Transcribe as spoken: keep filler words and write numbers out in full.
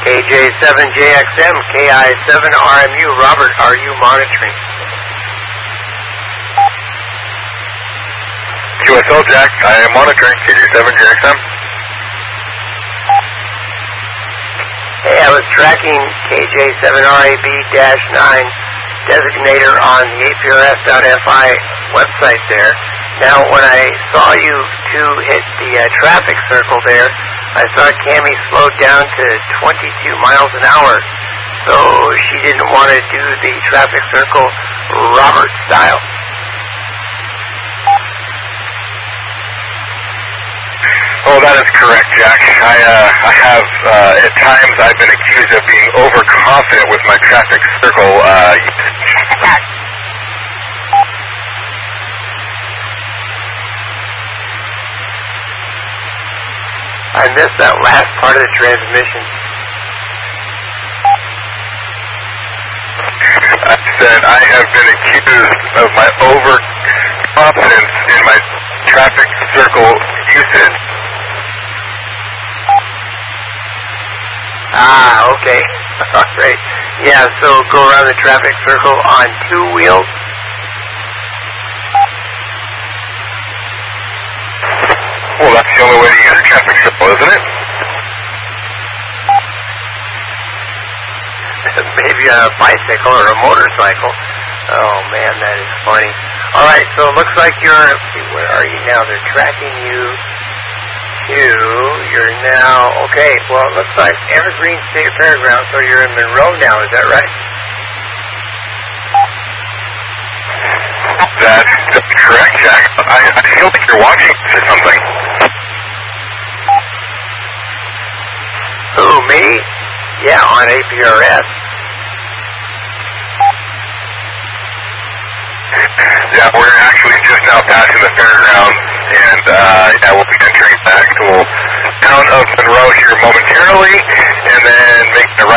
K J seven J X M, K I seven R M U. Robert, are you monitoring? Q S L Jack, I am monitoring K J seven J X M. Hey, I was tracking K J seven R A B nine designator on the A P R S dot F I website there. Now, when I saw you two hit the uh, traffic circle there, I saw Cammie slowed down to twenty-two miles an hour. So she didn't want to do the traffic circle Robert style. Oh, that is correct, Jack. I, uh, I have, uh, at times I've been accused of being overconfident with my traffic circle, uh, I missed that last part of the transmission. I said I have been accused of my overconfidence in my traffic circle usage. Ah, okay. All right. Yeah, so go around the traffic circle on two wheels. Well, that's the only way to use a traffic circle, isn't it? Maybe on a bicycle or a motorcycle. Oh, man, that is funny. All right, so it looks like you're, let's see, where are you now? They're tracking you to, you're now, okay, well, it looks like Evergreen State Fairground, so you're in Monroe now, is that right? That's, that's correct, Jack. I, I feel like you're watching for something. Who, me? Yeah, on A P R S. Yeah, we're actually just now passing the fairgrounds, and uh, yeah, we'll be entering the actual town of Monroe here momentarily.